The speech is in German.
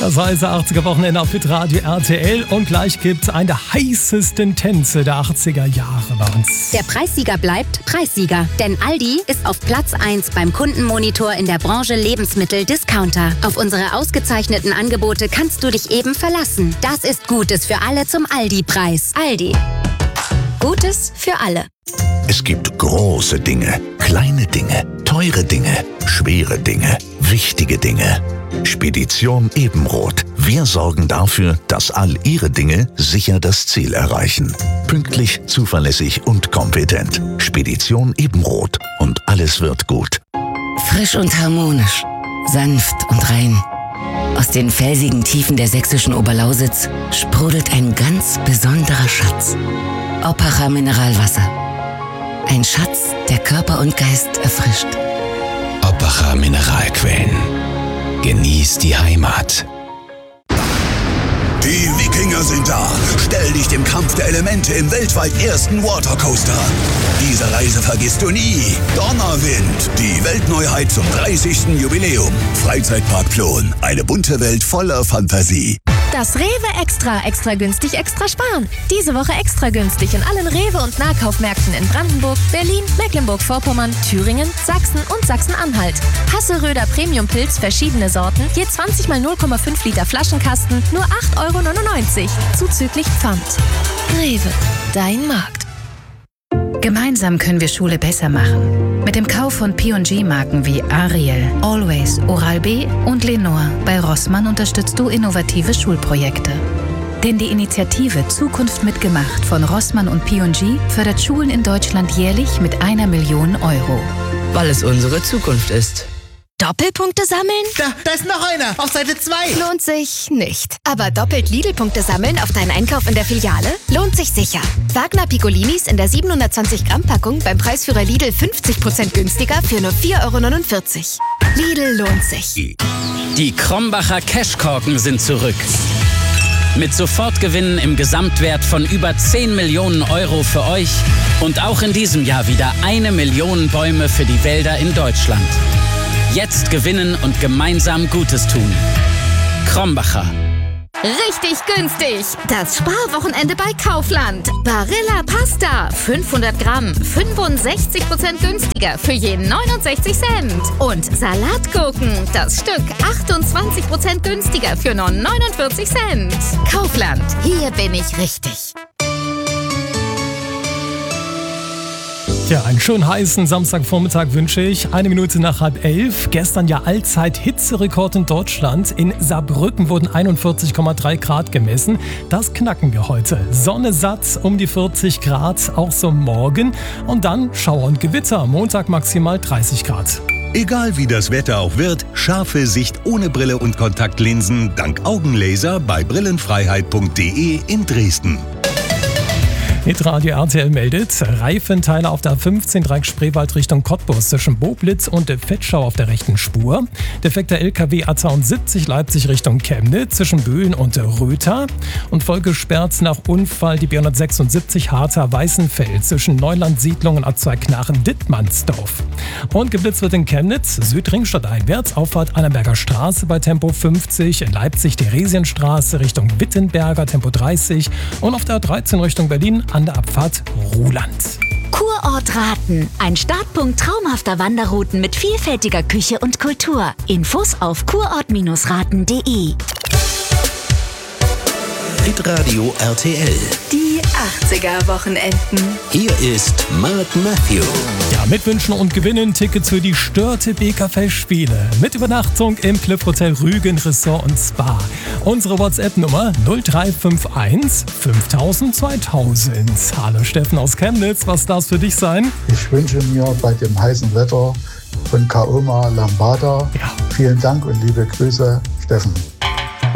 Das heiße 80er Wochenende auf Hitradio RTL und gleich gibt's einen der heißesten Tänze der 80er Jahre bei uns. Der Preissieger bleibt Preissieger, denn Aldi ist auf Platz 1 beim Kundenmonitor in der Branche Lebensmittel-Discounter. Auf unsere ausgezeichneten Angebote kannst du dich eben verlassen. Das ist Gutes für alle zum Aldi-Preis. Aldi. Gutes für alle. Es gibt große Dinge, kleine Dinge, teure Dinge, schwere Dinge, wichtige Dinge. Spedition Ebenroth. Wir sorgen dafür, dass all Ihre Dinge sicher das Ziel erreichen. Pünktlich, zuverlässig und kompetent. Spedition Ebenroth. Und alles wird gut. Frisch und harmonisch. Sanft und rein. Aus den felsigen Tiefen der sächsischen Oberlausitz sprudelt ein ganz besonderer Schatz. Oppacher Mineralwasser. Ein Schatz, der Körper und Geist erfrischt. Oppacher Mineralquellen. Genieß die Heimat. Die Wikinger sind da. Stell dich dem Kampf der Elemente im weltweit ersten Watercoaster. Diese Reise vergisst du nie. Donnerwind, die Weltneuheit zum 30. Jubiläum. Freizeitpark Plon, eine bunte Welt voller Fantasie. Das Rewe Extra. Extra günstig, extra sparen. Diese Woche extra günstig in allen Rewe- und Nahkaufmärkten in Brandenburg, Berlin, Mecklenburg-Vorpommern, Thüringen, Sachsen und Sachsen-Anhalt. Hasseröder Premium-Pilz, verschiedene Sorten, je 20 x 0,5 Liter Flaschenkasten, nur 8,99 €, zuzüglich Pfand. Rewe, dein Markt. Gemeinsam können wir Schule besser machen. Mit dem Kauf von P&G-Marken wie Ariel, Always, Oral-B und Lenore bei Rossmann unterstützt du innovative Schulprojekte. Denn die Initiative Zukunft mitgemacht von Rossmann und P&G fördert Schulen in Deutschland jährlich mit 1 Million €. Weil es unsere Zukunft ist. Doppelpunkte sammeln? Da ist noch einer, auf Seite 2. Lohnt sich nicht. Aber doppelt Lidl-Punkte sammeln auf deinen Einkauf in der Filiale? Lohnt sich sicher. Wagner Piccolinis in der 720 Gramm Packung beim Preisführer Lidl 50% günstiger für nur 4,49 €. Lidl lohnt sich. Die Krombacher Cashkorken sind zurück. Mit Sofortgewinnen im Gesamtwert von über 10 Millionen € für euch und auch in diesem Jahr wieder 1 Million Bäume für die Wälder in Deutschland. Jetzt gewinnen und gemeinsam Gutes tun. Krombacher. Richtig günstig. Das Sparwochenende bei Kaufland. Barilla Pasta. 500 Gramm. 65% günstiger für je 69 Cent. Und Salatgurken. Das Stück 28% günstiger für nur 49 Cent. Kaufland. Hier bin ich richtig. Ja, einen schönen heißen Samstagvormittag wünsche ich. 1 Minute nach 10:30. Gestern ja Allzeit-Hitzerekord in Deutschland. In Saarbrücken wurden 41,3 Grad gemessen. Das knacken wir heute. Sonne satt um die 40 Grad, auch so morgen. Und dann Schauer und Gewitter. Montag maximal 30 Grad. Egal wie das Wetter auch wird, scharfe Sicht ohne Brille und Kontaktlinsen dank Augenlaser bei brillenfreiheit.de in Dresden. Hitradio RTL meldet, Reifenteile auf der A15 Dreieck Spreewald Richtung Cottbus zwischen Boblitz und Vetschau auf der rechten Spur. Defekter LKW A72 Leipzig Richtung Chemnitz zwischen Böhlen und Rötha. Und vollgesperrt nach Unfall die B176 Harter-Weißenfeld zwischen Neuland-Siedlung und A2 Knachen-Dittmannsdorf. Und geblitzt wird in Chemnitz, Südringstadt einwärts, Auffahrt Annaberger Straße bei Tempo 50, in Leipzig Theresienstraße Richtung Wittenberger Tempo 30 und auf der A13 Richtung Berlin an der Abfahrt Ruhland. Kurort Raten. Ein Startpunkt traumhafter Wanderrouten mit vielfältiger Küche und Kultur. Infos auf kurort-raten.de. Hitradio RTL. Die 80er-Wochenenden. Hier ist Mark Matthew. Ja, mitwünschen und gewinnen Tickets für die Störte Festspiele. Mit Übernachtung im Cliff Hotel Rügen Resort und Spa. Unsere WhatsApp-Nummer 0351 5000 2000. Hallo Steffen aus Chemnitz, was darf es für dich sein? Ich wünsche mir bei dem heißen Wetter von Kaoma Lambada. Vielen Dank und liebe Grüße, Steffen.